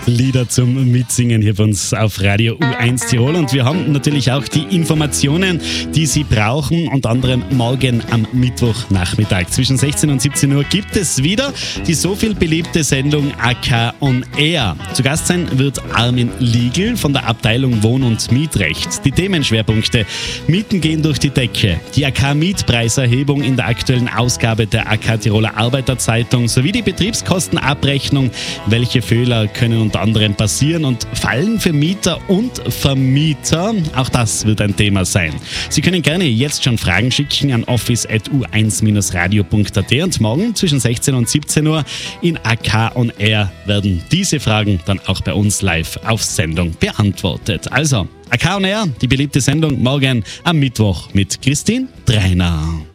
Lieder zum Mitsingen hier bei uns auf Radio U1 Tirol. Und wir haben natürlich auch die Informationen, die Sie brauchen. Unter anderem morgen am Mittwochnachmittag. Zwischen 16 und 17 Uhr gibt es wieder die so viel beliebte Sendung AK on Air. Zu Gast sein wird Armin Liegl von der Abteilung Wohn- und Mietrecht. Die Themenschwerpunkte: Mieten gehen durch die Decke, die AK-Mietpreiserhebung in der aktuellen Ausgabe der AK Tiroler Arbeiterzeitung sowie die Betriebskostenabrechnung. Welche Fehler können unter anderem passieren und fallen für Mieter und Vermieter? Auch das wird ein Thema sein. Sie können gerne jetzt schon Fragen schicken an office@u1-radio.at und morgen zwischen 16 und 17 Uhr in AK on Air werden diese Fragen dann auch bei uns live auf Sendung beantwortet. Also, AK on Air, die beliebte Sendung morgen am Mittwoch mit Christine Dreiner.